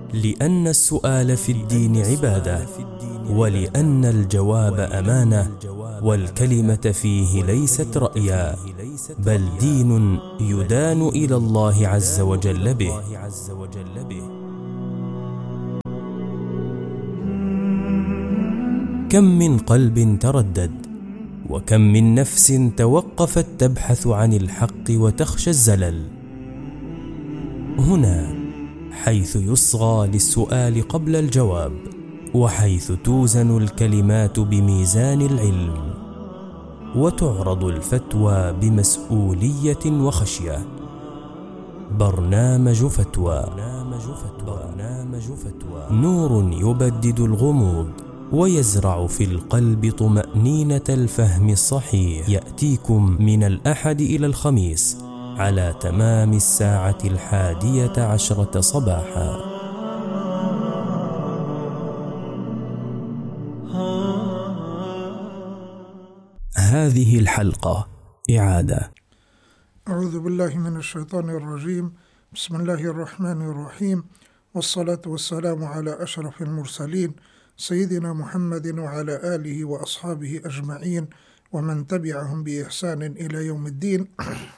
لأن السؤال في الدين عبادة، ولأن الجواب أمانة، والكلمة فيه ليست رأيا، بل دين يدان إلى الله عز وجل به. كم من قلب تردد، وكم من نفس توقفت تبحث عن الحق وتخشى الزلل. هنا حيث يصغى للسؤال قبل الجواب، وحيث توزن الكلمات بميزان العلم، وتعرض الفتوى بمسؤولية وخشية. برنامج فتوى، نور يبدد الغموض ويزرع في القلب طمأنينة الفهم الصحيح. يأتيكم من الأحد إلى الخميس على تمام 11:10 صباحا. هذه الحلقة إعادة. أعوذ بالله من الشيطان الرجيم. بسم الله الرحمن الرحيم، والصلاة والسلام على أشرف المرسلين سيدنا محمد وعلى آله وأصحابه أجمعين ومن تبعهم بإحسان إلى يوم الدين.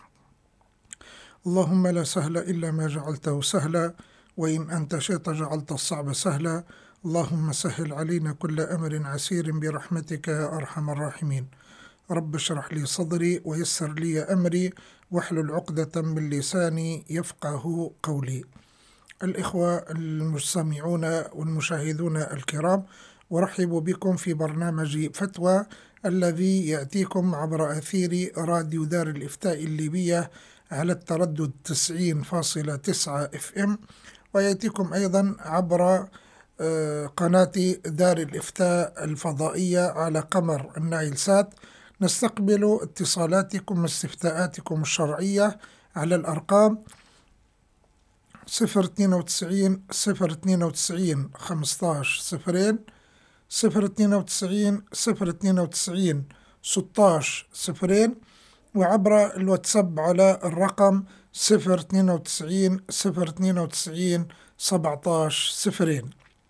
اللهم لا سهل إلا ما جعلته سهلا، وإن أنت شئت جعلت الصعب سهلا. اللهم سهل علينا كل أمر عسير برحمتك يا أرحم الراحمين. رب اشرح لي صدري ويسر لي أمري واحلل عقدة من لساني يفقه قولي. الإخوة المستمعون والمشاهدون الكرام، ورحب بكم في برنامج فتوى الذي يأتيكم عبر أثير راديو دار الإفتاء الليبية على التردد 90.9 FM، ويأتيكم أيضا عبر قناة دار الإفتاء الفضائية على قمر النايل سات. نستقبل اتصالاتكم واستفتاءاتكم الشرعية على الأرقام 092 092 15 0 092 092 16 0، وعبر الواتساب على الرقم 092 092 17 0.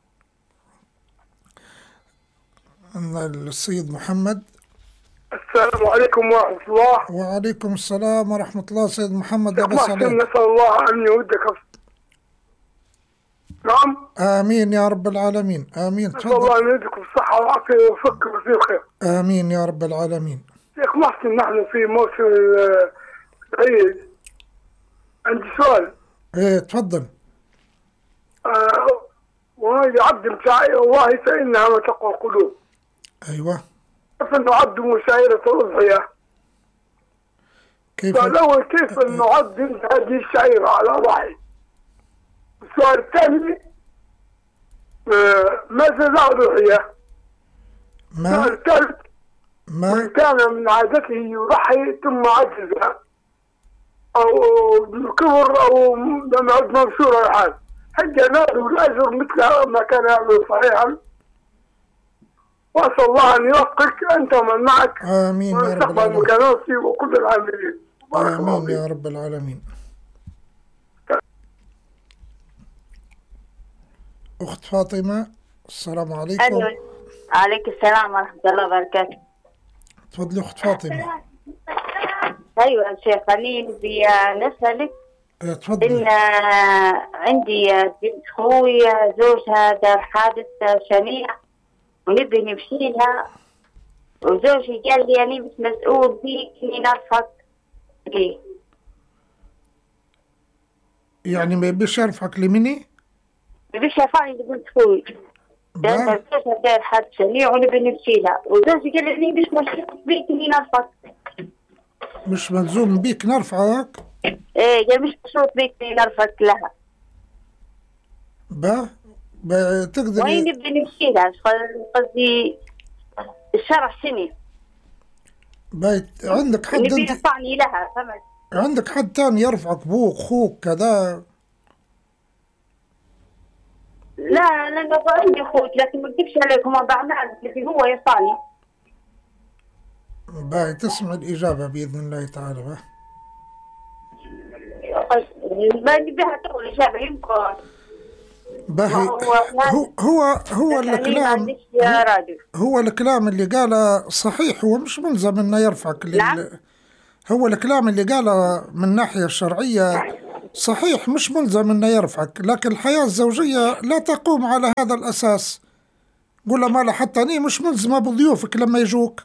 السيد محمد. السلام عليكم ورحمة الله. وعليكم السلام ورحمة الله. سيد محمد أبو سلام. نسأل الله أن يودك. نعم. آمين يا رب العالمين. آمين. نسأل الله أن يودك بالصحة والعافية ويوفقك وفي الخير. آمين يا رب العالمين. شيخ محسن، نحن في موسم العيد. عندي سؤال. إيه تفضل. وهذا عبد شعائر الله فإنها وتقوى القلوب. أيوة. كيف نعد مشاعرة الأضحية؟ فالأول كيف نعد هذه الشعيرة على ضحي؟ السؤال الثاني، ماذا نوع الأضحية؟ السؤال الثالث، من كان من عادته يضحي ثم عجز أو كبر أو لم يعد مبشور الحال، هل ينال الأجر مثل ما كان يعمل صحيحا؟ وأسأل الله أن يوفقك أنت ومن معك. آمين يا رب العالمين. مكاناتي وكل العاملين. آمين يا رب العالمين. أخت فاطمة، السلام عليكم. أيوة. عليكم السلام ورحمة الله وبركاته. تفضلي أخت فاطمة. أيوة شيخ، أنا بدي نسألك. تفضلي. إن عندي بنت خوي زوجها دار حادث شنيع ونبي نمشي لها، وزوجي قال لي أنا مش مسؤول بيك إني نرفض ليه. يعني ما يبيش يرفعك لمني؟ ما يبيش يرفعني لبنت خوي. زوجها دار حادث شنيع ونبي نمشي لها، وزوجي قال لي أنا مش مسؤول بيك إني نرفض. مش ملزوم بيك نرفعك؟ إيه، قال مش مسؤول بيك إني نرفض لها. تقدر. وين نبي نمشي لها؟ قصدي الشرع شنو؟ عندك حد نبي يرفعني لها، فهمت؟ عندك حد تاني يرفعك، ابوك اخوك كذا؟ لا انا عندي اخوك، لكن ما اكذبش عليكم بعمل اللي هو يرفعني. تسمع الاجابه باذن الله تعالى. ما نبيها تقول الاجابه يمكن. باهي. هو الكلام اللي قاله صحيح، هو مش ملزم انه يرفعك هو الكلام اللي قاله من الناحية الشرعية صحيح، مش ملزم انه يرفعك، لكن الحياة الزوجية لا تقوم على هذا الأساس. قول له مالا حتى أني مش ملزمة بضيوفك لما يجوك،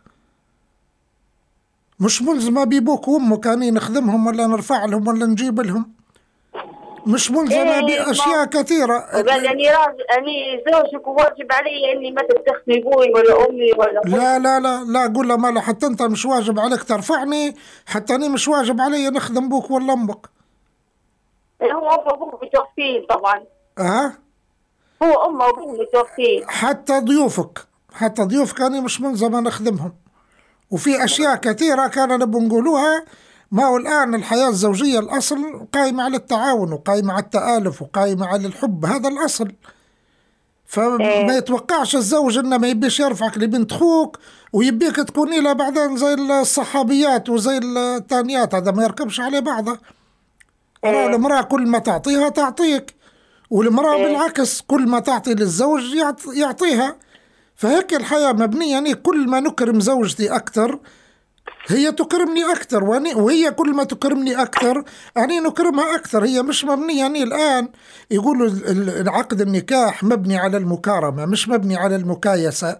مش ملزمة بيبوك وامك أني نخدمهم ولا نرفع لهم ولا نجيب لهم، مش ملزمة بأشياء كثيرة. قال أني زوجك وواجب علي أني ما تدخلني أبوي ولا أمي ولا لا لا لا لا، قول له مالا حتى أنت مش واجب عليك ترفعني، حتى أني مش واجب علي نخدم بوك ولا أمك. هو أبوه متوفين طبعا. هو أمه وأبوه متوفين. حتى ضيوفك أنا مش ملزمة نخدمهم. وفي أشياء كثيرة كان نبغى نقولوها. ما هو الآن الحياة الزوجية الأصل قائمة على التعاون وقائمة على التآلف وقائمة على الحب، هذا الأصل. فما يتوقعش الزوج إنه ما يبيش يرفعك لبنت خوك ويبيك تكوني له بعدين زي الصحابيات وزي الثانيات، هذا ما يركبش عليه بعضه. المرأة كل ما تعطيها تعطيك، والمرأة بالعكس كل ما تعطي للزوج يعطيها. فهيك الحياة مبنية، يعني كل ما نكرم زوجتي أكثر هي تكرمني أكثر، وهي كل ما تكرمني أكثر أنا نكرمها أكثر. هي مش مبنية، يعني الآن يقولوا العقد النكاح مبني على المكارمة مش مبني على المكايسة.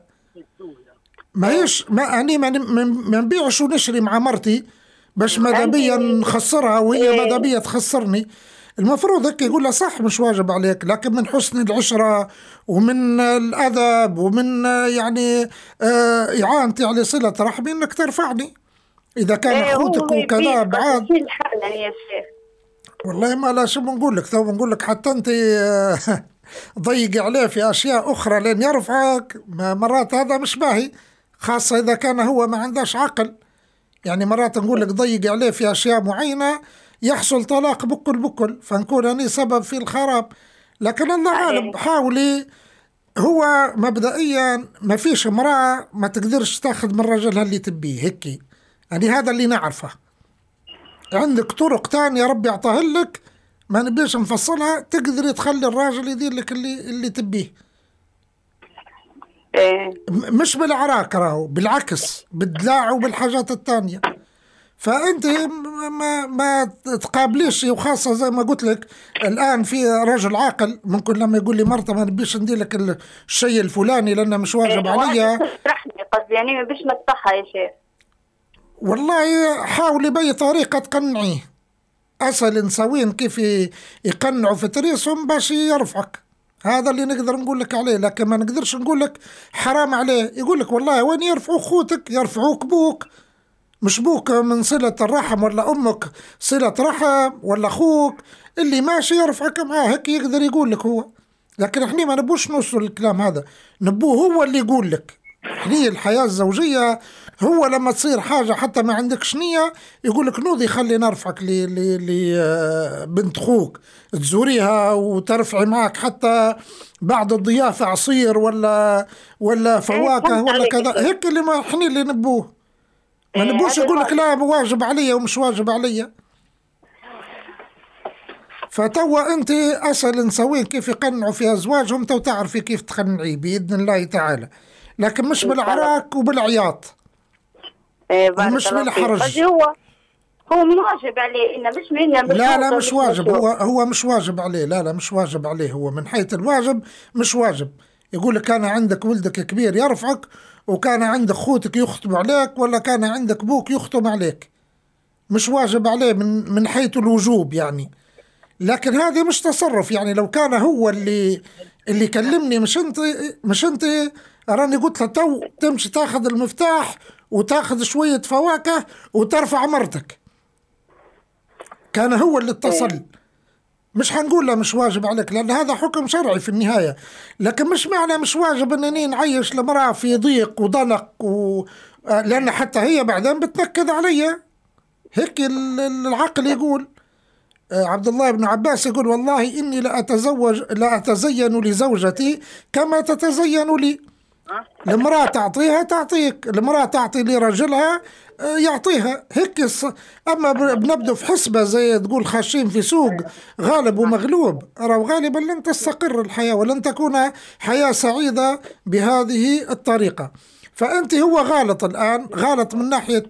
ما نبيعش ونشري مع مرتي باش ماذا بيا نخسرها وهي ماذا بيا تخسرني. المفروض هيك يقول له صح مش واجب عليك، لكن من حسن العشرة ومن الأدب ومن يعني إعانتي على صلة رحمي إنك ترفعني إذا كان أخوتك وكذا بعاد. والله ما لا شو بنقول لك، تو بنقول لك حتى أنت ضيق عليه في أشياء أخرى لين يرفعك. مرات هذا مش باهي، خاصة إذا كان هو ما عندهش عقل. يعني مرات نقول لك ضيق عليه في أشياء معينة يحصل طلاق بكل، فنكون أني سبب في الخراب. لكن الله عالم، حاولي. هو مبدئيا ما فيش امرأة ما تقدرش تاخذ من رجلها اللي تبيه هيك، يعني هذا اللي نعرفه. عندك طرق تانية ربي يعطاها لك ما نبيش نفصلها، تقدري تخلي الراجل يدير لك اللي تبيه. مش بالعراك، راهو بالعكس بالدلاع وبالحاجات التانية. فأنت ما تقابليش، وخاصة زي ما قلت لك الآن في رجل عاقل ممكن لما يقول لي مرته ما نبيش ندير لك الشيء الفلاني لأنه مش واجب عليا. قصدي يعني ما بيش نصحها يا شيخ. والله حاولي بأي طريقة تقنعيه. أسأل نسوين كيف يقنعوا في تريسهم باش يرفعك، هذا اللي نقدر نقول لك عليه. لكن ما نقدرش نقول لك حرام عليه. يقول لك والله وين يرفعوا خوتك؟ يرفعوك بوك، مش بوك من صلة الرحم ولا أمك صلة رحم ولا أخوك اللي ماشي يرفعك معاه، هيك يقدر يقول لك هو. لكن احنا ما نبوش نوصل الكلام هذا، نبوه هو اللي يقول لك. احنا الحياة الزوجية هو لما تصير حاجة حتى ما عندكش نية يقول لك نوضي خلي نرفعك لبنت خوك تزوريها وترفعي معك حتى بعد الضيافة عصير ولا فواكه ولا كذا. هيك اللي ما احنا اللي نبوه، ما نبوش يقول لك لا واجب علي ومش واجب علي. فتوا انت اسهل نسوين كيف يقنعوا في ازواجهم، تو تعرفي كيف تقنعيه باذن الله تعالى، لكن مش بالعراك وبالعياط مش بالحرج. هو واجب عليه إنه مش منه. لا مش واجب. هو مش واجب عليه. لا مش واجب عليه. هو من حيث الواجب مش واجب. يقول لك كان عندك ولدك كبير يرفعك، وكان عندك خوتك يخطب عليك، ولا كان عندك ابوك يخطب عليك، مش واجب عليه من حيث الوجوب يعني. لكن هذه مش تصرف. يعني لو كان هو اللي كلمني مش انت راني قلت له تو تمشي تاخذ المفتاح وتاخذ شوية فواكه وترفع مرتك، كان هو اللي اتصل. مش حنقول له مش واجب عليك، لأن هذا حكم شرعي في النهاية. لكن مش معنى مش واجب أنني نعيش لمرأة في ضيق وضنك لأن حتى هي بعدين بتنكد علي. هيك العقل يقول. عبد الله بن عباس يقول والله إني لا أتزين لزوجتي كما تتزين لي. المرأة تعطيها تعطيك، المرأة تعطي لرجلها يعطيها هيك. أما بنبدو في حسبة زي تقول خاشين في سوق غالب ومغلوب، غالبا لن تستقر الحياة ولن تكون حياة سعيدة بهذه الطريقة. فأنت هو غلط الآن، غلط من ناحية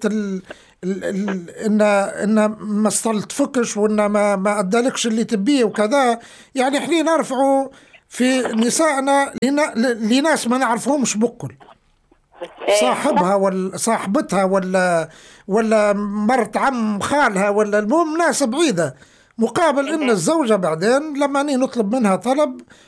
إن ما استلطفكش وإن ما أدالكش اللي تبيه وكذا. يعني إحنا نرفعوا في نسائنا لناس ما نعرفهمش بكل، صاحبها ولا صاحبتها ولا مرت عم خالها، ولا المهم ناس بعيدة، مقابل إن الزوجة بعدين لما نطلب منها طلب